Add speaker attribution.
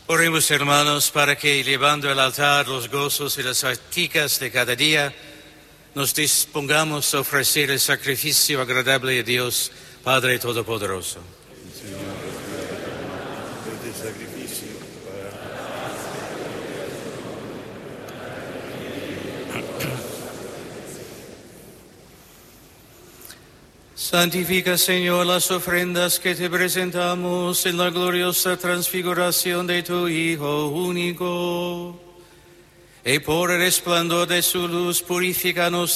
Speaker 1: Oremos, hermanos, para que, llevando al altar los gozos y las practicas de cada día, nos dispongamos a ofrecer el sacrificio agradable a Dios, Padre Todopoderoso. Santifica, Señor, las ofrendas que te presentamos en la gloriosa transfiguración de tu Hijo único. Y por el resplandor de su luz, purifícanos